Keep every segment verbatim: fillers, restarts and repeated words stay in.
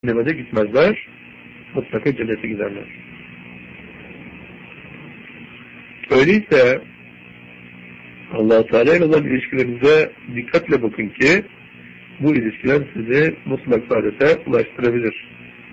cehenneme gitmezler, mutlaka cennete giderler. Öyleyse Allah-u Teala ile olan ilişkilerinize dikkatle bakın ki bu ilişkiler sizi mutlak saadete ulaştırabilir.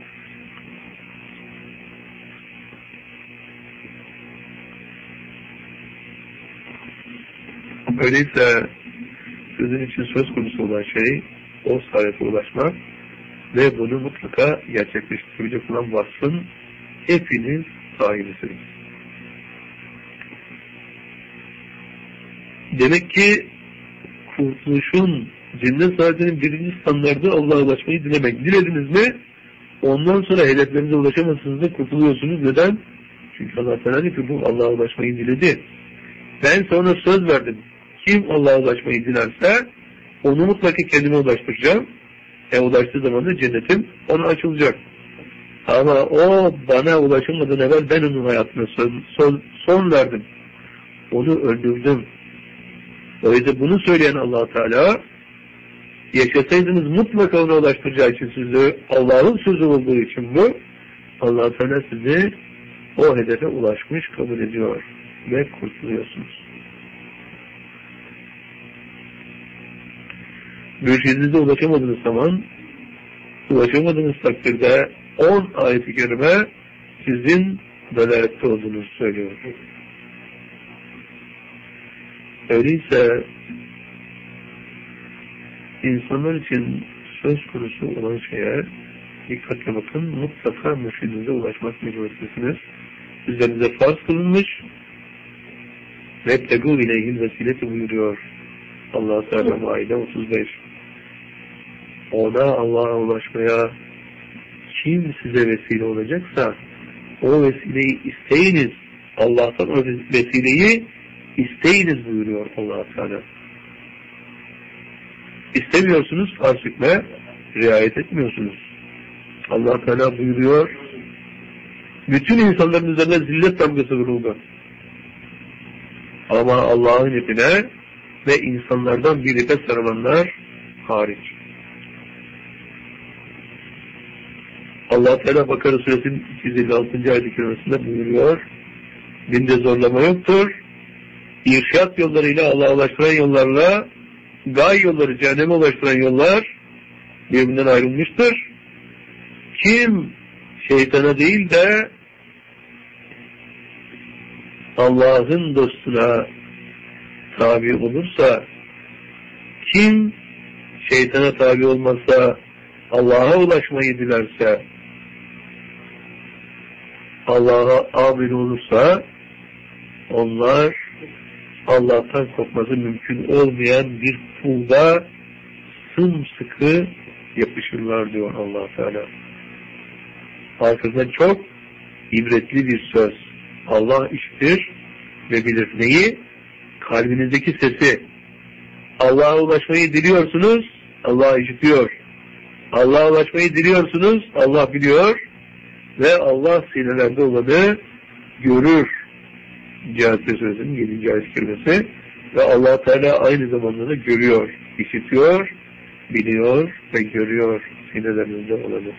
Öyleyse sizin için söz konusu olan şey o saadete ulaşmak ve bunu mutlaka gerçekleştirebilecek olan vasfın hepiniz sahibisiniz. Demek ki kurtuluşun, cennet saadetinin birinci standardı Allah'a ulaşmayı dilemek. Dilediniz mi? Ondan sonra hedeflerinize ulaşamazsınız da kurtuluyorsunuz. Neden? Çünkü Allah Teala diyor ki bu Allah'a ulaşmayı diledi. Ben sana söz verdim. Kim Allah'a ulaşmayı dilerse onu mutlaka kendime ulaştıracağım. E ulaştığı zaman da cennetim ona açılacak. Ama o bana ulaşılmadan evvel ben onun hayatına son, son, son verdim. Onu öldürdüm. Öyleyse bunu söyleyen Allah Teala, yaşasaydınız mutlaka ona ulaştıracağı için sizi, Allah'ın sözü olduğu için bu, Allah Teala sizi o hedefe ulaşmış kabul ediyor ve kurtuluyorsunuz. Mürşidinize ulaşamadığınız zaman, ulaşamadığınız takdirde on ayet-i kerime sizin dalalette olduğunuzu söylüyor. Öyleyse insanlar için söz konusu olan şeye dikkatle bakın, mutlaka mürşidinize ulaşmak mecburiyetlisiniz. Üzerinize farz kılınmış ve tegû ileyhil vesileti buyuruyor Allah-u Teala Maide otuz beş. Ona Allah'a ulaşmaya kim size vesile olacaksa o vesileyi isteyiniz. Allah'tan o vesileyi isteyiniz buyuruyor Allah-u Teala. İstemiyorsunuz, farz hükme riayet etmiyorsunuz. Allah-u Teala buyuruyor, bütün insanların üzerine zillet damgası vuruldu. Ama Allah'ın ipine ve insanlardan bir ipe sarılanlar hariç. Allah-u Teala Bakara Suresinin iki yüz elli altıncı ayet-i kerimesinde buyuruyor, dinde zorlama yoktur. İrşad yollarıyla Allah'a ulaştıran yollarla gay yolları, cehenneme ulaştıran yollar birbirinden ayrılmıştır. Kim şeytana değil de Allah'ın dostuna tabi olursa, kim şeytana tabi olmazsa, Allah'a ulaşmayı dilerse, Allah'a amin olursa, onlar Allah'tan kopması mümkün olmayan bir pulda sımsıkı yapışırlar diyor Allah Teala. Arkasından çok ibretli bir söz. Allah işitir ve bilir. Neyi? Kalbinizdeki sesi. Allah'a ulaşmayı diliyorsunuz, Allah işitiyor. Allah'a ulaşmayı diliyorsunuz, Allah biliyor ve Allah sinelerde olanı görür. Cihaz-ı Sözü'nün yedinci ayet kelimesi ve Allah Teala aynı zamanda da görüyor, işitiyor, biliyor ve görüyor sinelerinizde olanı.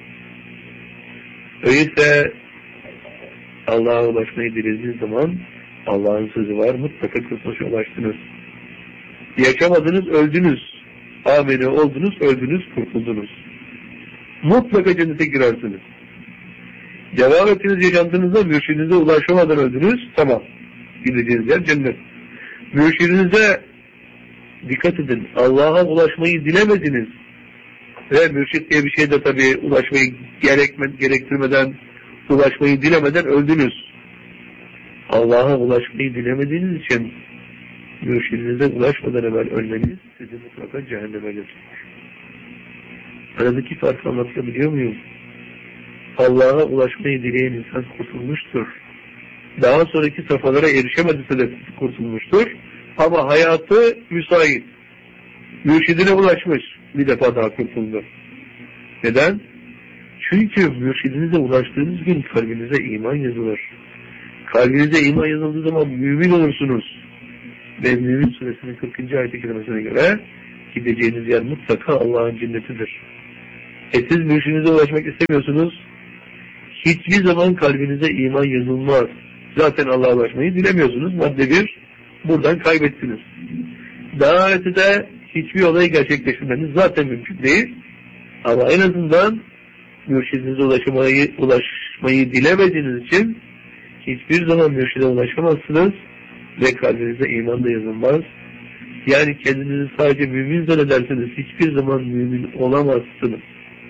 Öyleyse Allah'a ulaşmayı dilediğiniz zaman Allah'ın sözü var, mutlaka kurtuluşa ulaştınız. Yaşamadınız, öldünüz. Amene oldunuz, öldünüz, kurtuldunuz. Mutlaka cennete girersiniz. Devam ettiniz yaşantınızda, mürşidinize ulaşamadan öldünüz, tamam. Gideceğiniz yer cennet. Mürşidinize dikkat edin. Allah'a ulaşmayı dilemediniz. Ve mürşid diye bir şey de tabii ulaşmayı gerekme, gerektirmeden, ulaşmayı dilemeden öldünüz. Allah'a ulaşmayı dilemediğiniz için mürşidinize ulaşmadan evvel ölmeniz sizi mutlaka cehenneme götürür. Aradaki farkı anlatabiliyor muyum? Allah'a ulaşmayı dileyen insan kurtulmuştur. Daha sonraki safhalara erişemediyse de kurtulmuştur. Ama hayatı müsait. Mürşidine ulaşmış. Bir defa daha kurtuldu. Neden? Çünkü mürşidinize ulaştığınız gün kalbinize iman yazılır. Kalbinize iman yazıldığı zaman mümin olursunuz. Ve Mümin Suresinin kırkıncı ayet-i kerimesine göre gideceğiniz yer mutlaka Allah'ın cennetidir. E siz mürşidinize ulaşmak istemiyorsunuz. Hiçbir zaman kalbinize iman yazılmaz. Zaten Allah'a ulaşmayı dilemiyorsunuz. Madde bir, buradan kaybettiniz. Daha ötede hiçbir olayı gerçekleştirmeniz zaten mümkün değil. Ama en azından mürşidinize ulaşmayı, ulaşmayı dilemediğiniz için hiçbir zaman mürşide ulaşamazsınız ve kalbinize iman da yazılmaz. Yani kendinizi sadece mümin zannederseniz hiçbir zaman mümin olamazsınız.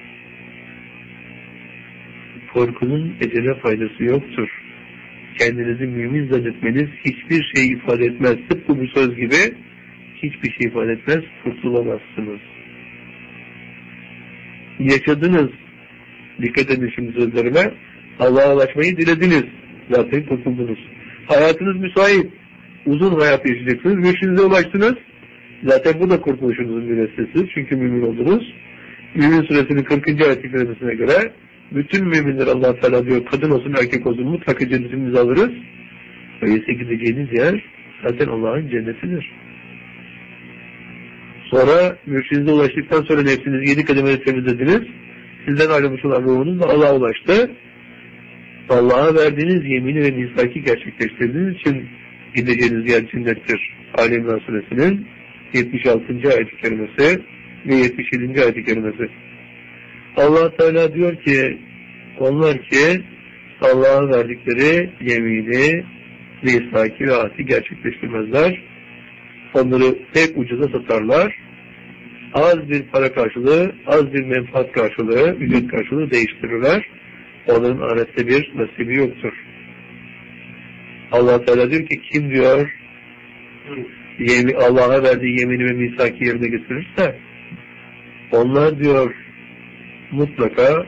Korkunun ecele faydası yoktur. Kendinizi mümin zannetmeniz hiçbir şey ifade etmez. Tıpkı bu söz gibi hiçbir şey ifade etmez. Kurtulamazsınız. Yaşadınız. Dikkat edin şimdi sözlerime. Allah'a ulaşmayı dilediniz. Zaten kurtuldunuz. Hayatınız müsait. Uzun hayat yaşayacaksınız. Mürşidinize ulaştınız. Zaten bu da kurtuluşunuzun müessesi. Çünkü mümin oldunuz. Mümin suresinin kırkıncı ayet-i kerimesine göre bütün müminler Allah Teala diyor, kadın olsun erkek olsun mutlaka cennetimizi alırız. Öyleyse gideceğiniz yer zaten Allah'ın cennetidir. Sonra mürşidinize ulaştıktan sonra nefsinizi yedi kademede temizlediniz. Sizden ayrılmış olan ruhunuz da Allah'a ulaştı. Allah'a verdiğiniz yemini ve misaki gerçekleştirdiğiniz için gideceğiniz yer cennettir. Ali İmran suresinin yetmiş altıncı ayet-i kerimesi ve yetmiş yedinci ayet-i kerimesi. Allah Teala diyor ki, onlar ki Allah'a verdikleri yemini, misaki ve ahdi gerçekleştirmezler. Onları pek ucuza satarlar. Az bir para karşılığı, az bir menfaat karşılığı, ücret karşılığı değiştirirler. Onların ahirette bir nasibi yoktur. Allah Teala diyor ki, kim diyor Allah'a verdiği yemini ve misaki yerine getirirse onlar diyor mutlaka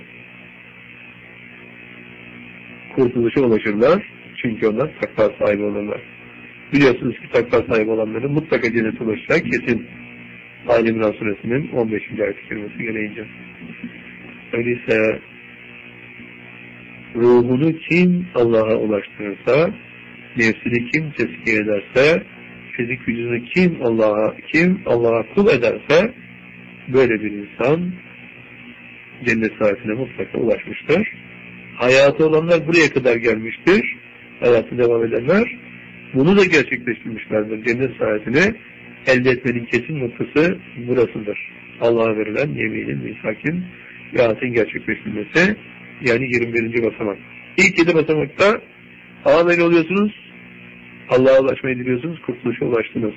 kurtuluşa ulaşırlar. Çünkü onlar takva sahibi olurlar. Biliyorsunuz ki takva sahibi olanların mutlaka cennete ulaşacak kesin. Ali İmran suresinin on beşinci ayet-i kerimesi gereğince. Öyleyse ruhunu kim Allah'a ulaştırırsa, nefsini kim tezkiye ederse, fizik vücudunu kim Allah'a kim Allah'a kul ederse, böyle bir insan cennet saatine mutlaka ulaşmıştır. Hayatı olanlar buraya kadar gelmiştir. Hayatı devam edenler bunu da gerçekleştirmişlerdir. Cennet saatini elde etmenin kesin noktası burasıdır. Allah'a verilen yeminin, misakin ve ahdetin gerçekleştirilmesi, yani yirmi birinci basamak. İlk yedi basamakta amel oluyorsunuz, Allah'a ulaşmayı diliyorsunuz, kurtuluşa ulaştınız.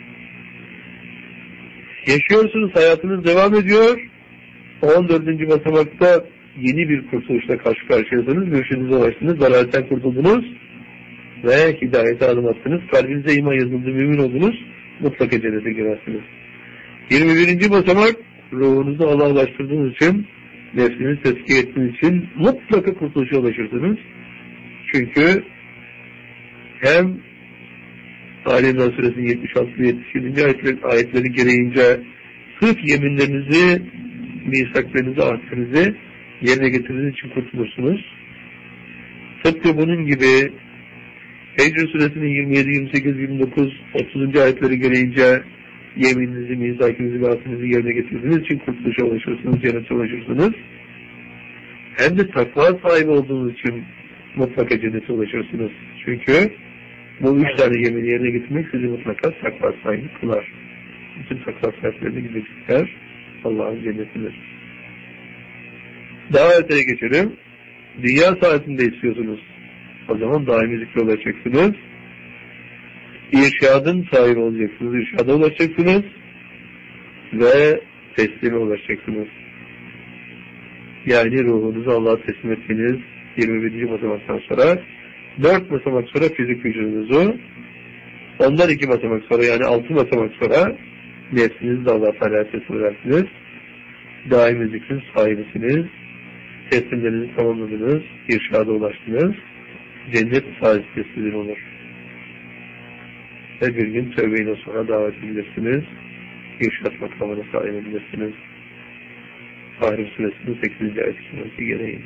Yaşıyorsunuz, hayatınız devam ediyor. on dördüncü basamakta yeni bir kurtuluşla karşı karşıyasınız, mürşidinize ulaştınız, dalaletten kurtuldunuz ve hidayete adım attınız, kalbinize iman yazıldı, mümin oldunuz, mutlaka cennete girersiniz. yirmi birinci basamak, ruhunuzu Allah'a ulaştırdığınız için, nefsinizi tezkiye ettiğiniz için mutlaka kurtuluşa ulaşırsınız. Çünkü hem Ali İmran suresinin yetmiş altı ve yetmiş yedinci ayetleri, ayetleri gereğince sırf yeminlerinizi, misaklarınızı, ahdinizi yerine getirdiğiniz için kurtulursunuz. Tıpkı bunun gibi Hicr suresinin yirmi yedi, yirmi sekiz, yirmi dokuz, otuzuncu ayetleri gereğince yemininizi, misakınızı ve ahdinizi yerine getirdiğiniz için kurtuluşa ulaşırsınız, cennete ulaşırsınız. Hem de takva sahibi olduğunuz için mutlaka cennete ulaşırsınız. Çünkü bu üç tane yemini yerine getirmek sizi mutlaka takva sahibi kılar. Bütün takva sahiplerine gidecekler Allah'ın cennetidir. Daha öteye geçelim. Dünya saatinde istiyorsunuz. O zaman daimi zikre ulaşacaksınız. İrşadın sahibi olacaksınız. İrşada ulaşacaksınız. Ve teslime ulaşacaksınız. Yani ruhunuzu Allah'a teslim ettiğiniz yirmi birinci basamaktan sonra dört basamak sonra fizik vücudunuzu, ondan iki basamak sonra yani altı basamak sonra nefsinizi de Allah'a Teala'ya teslim edersiniz. Daimi zikrin sahibisiniz. Teslimlerinizi tamamladınız. İrşada ulaştınız. Cennet saadeti sizin olur. Ve bir gün tövbe-i nasuha davet edilirsiniz. İrşad makamına sahip edilirsiniz. Fahrim suresinin sekizinci ayet-i gereğince.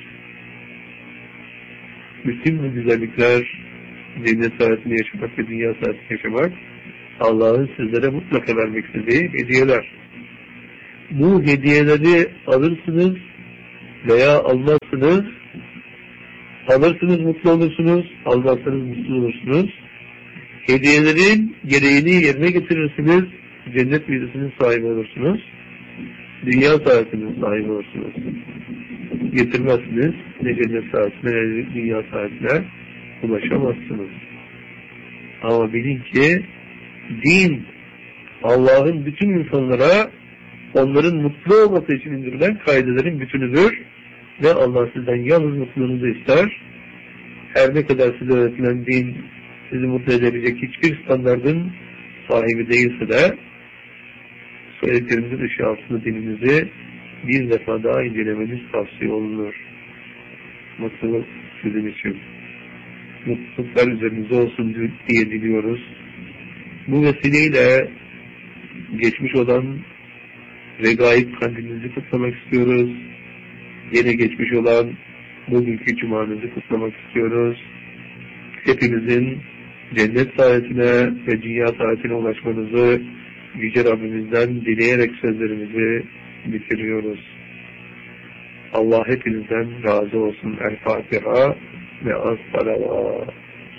Bütün bu güzellikler, cennet saatini yaşamak ve dünya saatini yaşamak, Allah'ın sizlere mutlaka vermek istediği hediyeler. Bu hediyeleri alırsınız, veya almazsınız. Alırsınız mutlu olursunuz, almazsanız mutlu olursunuz. Hediyelerin gereğini yerine getirirsiniz, cennet vizesinin sahibi olursunuz. Dünya saadetinin sahibi olursunuz. Getirmezsiniz, ne cennet saadetine ne dünya saadetine ulaşamazsınız. Ama bilin ki din Allah'ın bütün insanlara onların mutlu olması için indirilen kaidelerin bütünüdür ve Allah sizden yalnız mutluluğunuzu ister. Her ne kadar size öğretilen din sizi mutlu edebilecek hiçbir standardın sahibi değilse de söylediklerimizin ışığı altında dinimizi bir defa daha incelemeniz tavsiye olunur. Mutluluk sizin için. Mutluluklar üzerinize olsun diye diliyoruz. Bu vesileyle geçmiş olan Regaib kandilinizi kutlamak istiyoruz. Yine geçmiş olan bugünkü cumanızı kutlamak istiyoruz. Hepimizin cennet saadetine ve dünya saadetine ulaşmanızı Yüce Rabbimizden dileyerek sözlerimizi bitiriyoruz. Allah hepinizden razı olsun. El Fatiha ve as-salavat.